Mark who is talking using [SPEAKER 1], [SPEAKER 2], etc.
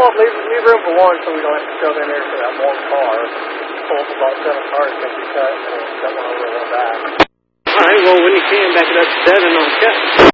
[SPEAKER 1] Well, leave room for one so we don't have to shove in there for that one car. Pull up about 7 cars, make it cut, and then cut one over and one back.
[SPEAKER 2] All right, well, when you can, back it up to 7 on cut.